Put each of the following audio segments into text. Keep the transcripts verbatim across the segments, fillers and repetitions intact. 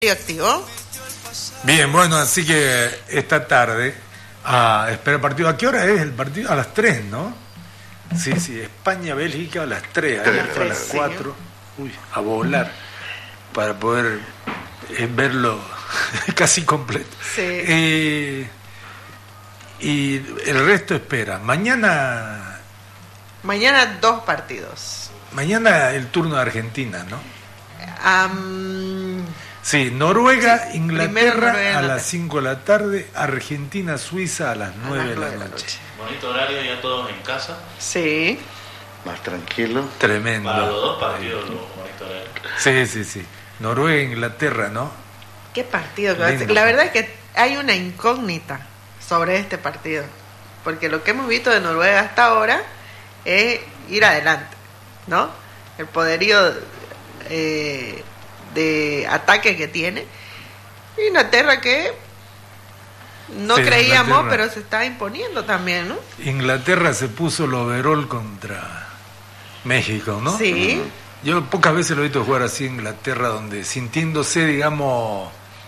activo. Bien, bueno, así que esta tarde a esperar el partido. ¿A qué hora es el partido? A las tres, ¿no? Sí, sí, España-Bélgica a las tres, ahí a las cuatro. Uy, a volar para poder eh, verlo casi completo. Sí. Eh, y el resto espera. Mañana. Mañana dos partidos. Mañana el turno de Argentina, ¿no? Um, Sí, Noruega, sí, Inglaterra Noruega, a las cinco de la tarde, Argentina, Suiza a las nueve de la noche. Bonito horario, ya todos en casa. Sí. Más tranquilo. Tremendo. Para los dos partidos, lo bonito horario. Sí, sí, sí. Noruega, Inglaterra, ¿no? ¿Qué partido que va a ser? La verdad es que hay una incógnita sobre este partido. Porque lo que hemos visto de Noruega hasta ahora es ir adelante, ¿no? El poderío eh, de ataque que tiene. Inglaterra que no Sí, creíamos, Inglaterra. pero se está imponiendo también, ¿no? Inglaterra se puso el overall contra México, ¿no? Sí. Yo pocas veces lo he visto jugar así en Inglaterra, donde sintiéndose, digamos,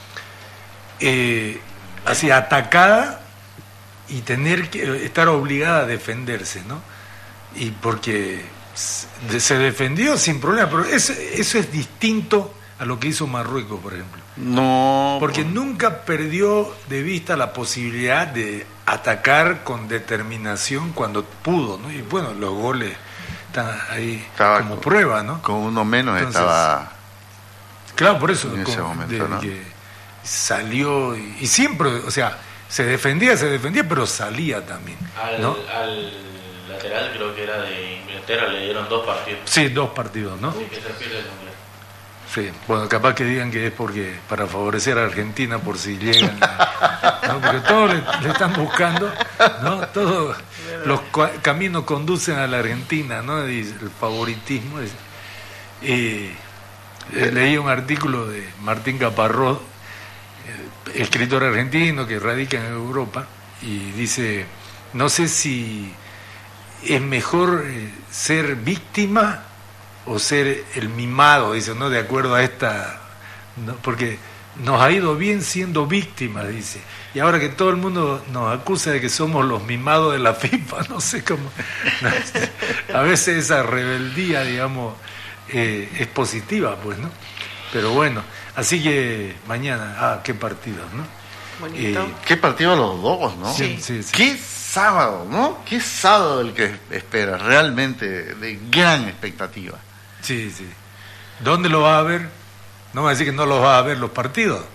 eh, así atacada y tener que estar obligada a defenderse, ¿no? Y porque se se defendió sin problema, pero eso, eso es distinto a lo que hizo Marruecos, por ejemplo. No. Porque nunca perdió de vista la posibilidad de atacar con determinación cuando pudo, ¿no? Y bueno, los goles están ahí Estaba como con- prueba, ¿no? Con uno menos Entonces, estaba. Claro, por eso, en ese como momento, de ¿no? que salió y, y siempre, o sea, se defendía, se defendía, pero salía también, Al, ¿no? al lateral, creo que era de Inglaterra, le dieron dos partidos. Sí, dos partidos, ¿no? Así que se pierde el mundial. Sí, bueno, capaz que digan que es porque para favorecer a Argentina por si llegan, a- ¿no? Porque todos le, le están buscando, ¿no? Todos los cua- caminos conducen a la Argentina, ¿no? Y el favoritismo es... eh, eh, leí un artículo de Martín Caparrós, eh, escritor argentino que radica en Europa, y dice, no sé si es mejor eh, ser víctima o ser el mimado, dice, ¿no? De acuerdo a esta, ¿no? Porque nos ha ido bien siendo víctimas, dice, y ahora que todo el mundo nos acusa de que somos los mimados de la FIFA, no sé cómo, no, a veces esa rebeldía, digamos, eh, es positiva, pues, ¿no? Pero bueno, así que mañana, ah, qué partidos, ¿no? Bonito. Eh, Qué partido los dos, ¿no? sí, sí, sí. Qué sábado, ¿no? Qué sábado el que espera, realmente de gran expectativa. Sí, sí. ¿Dónde lo vas a ver? No me va a decir que no los vas a ver los partidos.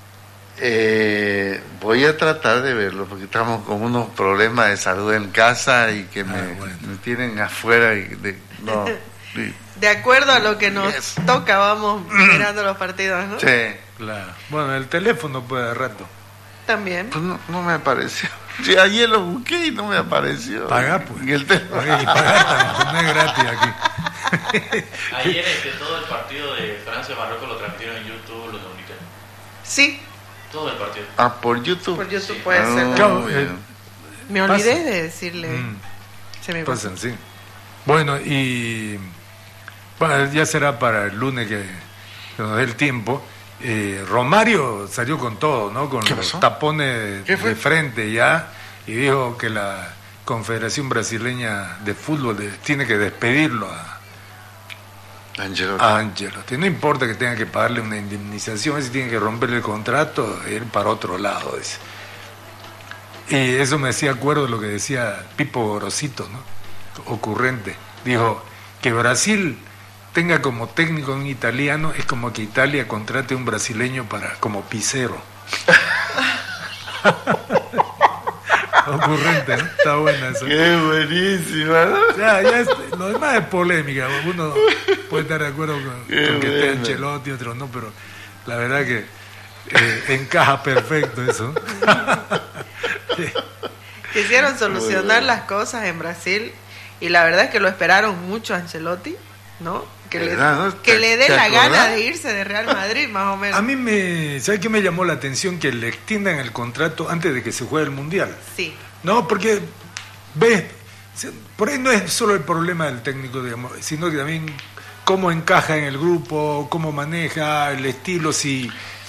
Eh, voy a tratar de verlo porque estamos con unos problemas de salud en casa y que me, Ah, bueno. me tienen afuera y de, no, y- De acuerdo a lo que nos Yes. toca, vamos mirando los partidos, ¿no? sí, Claro. Bueno, el teléfono puede de rato. También. pues no, no me apareció. Sí, ayer lo busqué y no me apareció. Paga, pues. En el teléfono. Oye, y pagar también, no es gratis aquí. Ayer este, todo el partido de Francia-Marruecos lo transmitieron en YouTube, lo comunicaron. Sí, Todo el partido. Ah, por YouTube. por YouTube Sí. puede Ah, ser. Claro, bien. eh, Me olvidé pasa. de decirle. Mm, Se me pasó. pasan, sí. Bueno, y bueno, ya será para el lunes que, que nos dé el tiempo. Eh, Romario salió con todo, ¿no? Con ¿Qué los pasó? tapones ¿Qué fue? de frente ya, y dijo que la Confederación Brasileña de Fútbol de- tiene que despedirlo a, Angelotti. a Ancelotti. No importa que tenga que pagarle una indemnización, si tiene que romperle el contrato, ir para otro lado, dice. Y eso me hacía acuerdo de lo que decía Pipo Gorosito, ¿no? Ocurrente. Dijo que Brasil tenga como técnico un italiano es como que Italia contrate un brasileño para como pisero. Ocurrente, ¿no? Está buena eso. Qué buenísima, ¿no? Ya, ya es- lo demás es polémica. Uno puede estar de acuerdo con, Qué con que esté bueno. Ancelotti, otro no, pero la verdad que eh, encaja perfecto eso. Sí. Quisieron solucionar Muy bien. las cosas en Brasil y la verdad es que lo esperaron mucho a Ancelotti, ¿no? Que le, ¿Verdad, no? que ¿Te- le dé te la acordás? gana de irse de Real Madrid, más o menos. A mí me, ¿sabes qué me llamó la atención? Que le extiendan el contrato antes de que se juegue el Mundial. Sí, No, porque ves, se- por ahí no es solo el problema del técnico, digamos, sino que también cómo encaja en el grupo, cómo maneja el estilo, si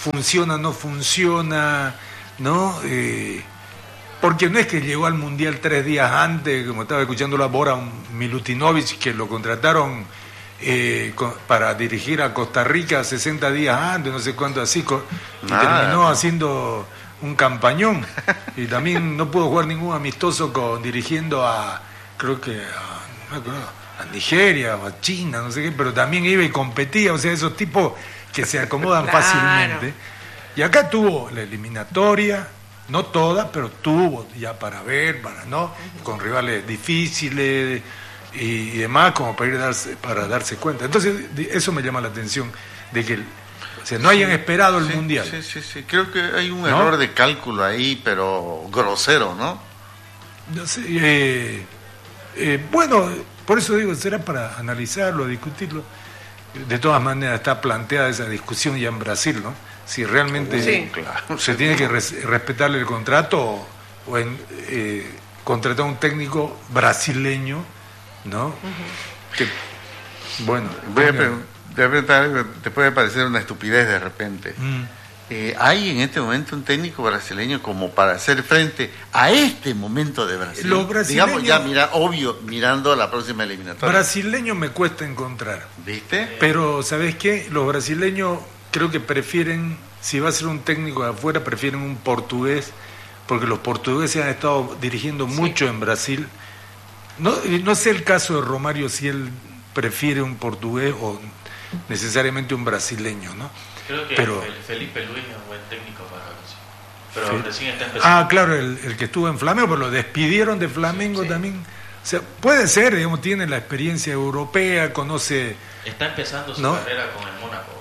funciona, no funciona, ¿no? Eh, porque no es que llegó al Mundial tres días antes, como estaba escuchando la Bora Milutinovic, que lo contrataron eh, con, para dirigir a Costa Rica sesenta días antes, no sé cuánto así, y Nada. terminó haciendo un campañón, y también no pudo jugar ningún amistoso con dirigiendo a, creo que a, no me acuerdo, a Nigeria o a China, no sé qué, pero también iba y competía, o sea, esos tipos que se acomodan Claro. fácilmente. Y acá tuvo la eliminatoria, no toda, pero tuvo ya para ver, para no, con rivales difíciles y, y demás, como para ir a darse, para darse cuenta. Entonces, de- eso me llama la atención, de que o sea, no hayan esperado el Sí, Mundial. Sí, sí, sí. Creo que hay un ¿No? error de cálculo ahí, pero grosero, ¿no? No sé, eh, eh, bueno, por eso digo, será para analizarlo, discutirlo. De todas maneras está planteada esa discusión ya en Brasil, ¿no? Si realmente Sí. Claro. se tiene que res- respetarle el contrato o, o en, eh, contratar un técnico brasileño, ¿no? Que, bueno, Voy a, ponga- pre- te voy a preguntar algo, te puede parecer una estupidez de repente. Mm. Eh, ¿Hay en este momento un técnico brasileño como para hacer frente a este momento de Brasil? Los brasileños- Digamos ya, mira, obvio, mirando la próxima eliminatoria. brasileño me cuesta encontrar. ¿Viste? Pero, ¿sabes qué? Los brasileños creo que prefieren, si va a ser un técnico de afuera, prefieren un portugués, porque los portugueses han estado dirigiendo mucho en Brasil. No, y no sé el caso de Romario, si él prefiere un portugués o necesariamente un brasileño, ¿no? Creo que Pero- Fel- Felipe Luis es un buen técnico para Brasil. Pero Sí. recién está empezando. Ah, claro, el, el que estuvo en Flamengo, pero lo despidieron de Flamengo Sí. también. O sea, puede ser, digamos, tiene la experiencia europea, conoce... Está empezando su ¿No? carrera con el Mónaco.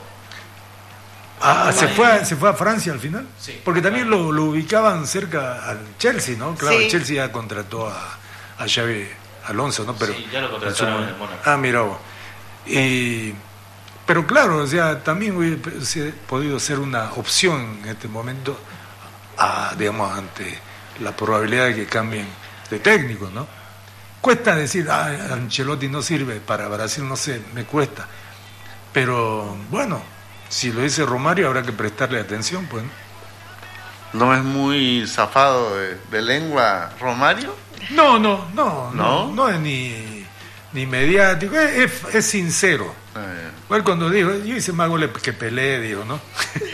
Ah, ¿se Ahí. fue, a, ¿se fue a Francia al final? Sí. Porque también lo, lo ubicaban cerca al Chelsea, ¿no? Claro, Sí. el Chelsea ya contrató a, a Xavi Alonso, ¿no? Pero Sí, ya lo en contrataron su en momento- el Mónaco. Ah, mira vos. Y, pero claro, o sea, también hubiese podido ser una opción en este momento, a, digamos, ante la probabilidad de que cambien de técnico, ¿no? Cuesta decir, ah, Ancelotti no sirve para Brasil, no sé, me cuesta. Pero bueno, si lo dice Romario habrá que prestarle atención, pues. ¿no? ¿No es muy zafado de, de lengua Romario? No, no, no, no, ¿No? no es ni, ni mediático, es, es- es sincero. Eh, Igual cuando dijo, yo hice más goles que Pelé, dijo, ¿no?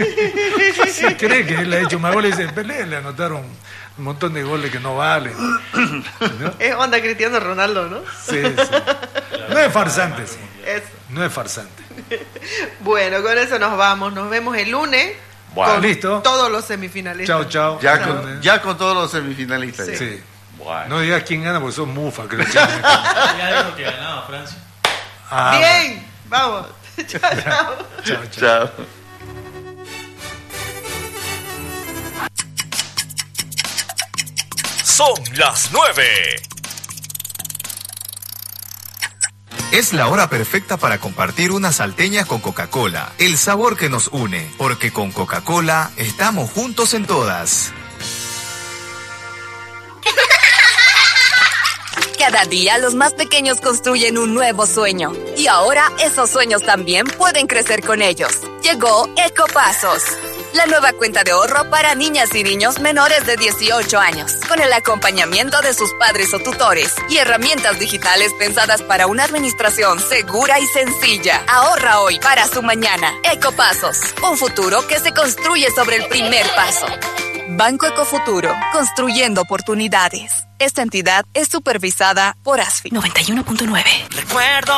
Si cree que él ha hecho más goles, dice Pelé, le anotaron un montón de goles que no valen. ¿No? Es onda Cristiano Ronaldo, ¿no? Sí, sí. No es farsante, sí. Eso. No es farsante. Bueno, con eso nos vamos. Nos vemos el lunes Bueno. con Listo. todos los semifinalistas. Chao, chao. ya, Chao. con, ya con todos los semifinalistas. Sí. ya. Sí. Bueno. No digas quién gana porque sos mufa, creo. Ya dijo que ganaba Francia. Ah, Bien, vamos. chao, chao. bueno. Chao, chao. Chao. Son las nueve. Es la hora perfecta para compartir unas salteñas con Coca-Cola, el sabor que nos une, porque con Coca-Cola estamos juntos en todas. Cada día los más pequeños construyen un nuevo sueño. Y ahora esos sueños también pueden crecer con ellos. Llegó Ecopasos, la nueva cuenta de ahorro para niñas y niños menores de dieciocho años, con el acompañamiento de sus padres o tutores y herramientas digitales pensadas para una administración segura y sencilla. Ahorra hoy para su mañana. Ecopasos, un futuro que se construye sobre el primer paso. Banco Ecofuturo, construyendo oportunidades. Esta entidad es supervisada por A S F I. noventa y uno punto nueve. Recuerdo